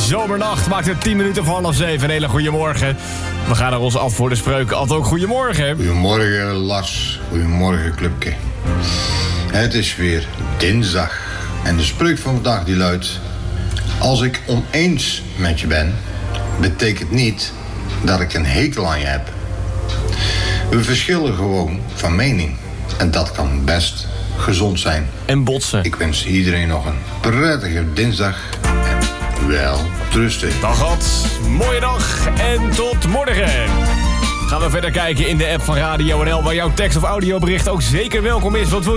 zomernacht. Maakt het 10 minuten voor 6:30. Een hele goede morgen. We gaan naar onze antwoorden spreuken. Altijd ook goedemorgen. Goedemorgen Lars. Goedemorgen Clubke. Het is weer dinsdag. En de spreuk van vandaag die luidt: als ik oneens met je ben, betekent niet dat ik een hekel aan je heb. We verschillen gewoon van mening. En dat kan best gezond zijn. En botsen. Ik wens iedereen nog een prettige dinsdag. En wel rusten. Dag God, mooie dag en tot morgen. Gaan we verder kijken in de app van Radio NL, waar jouw tekst- of audiobericht ook zeker welkom is. Wat wil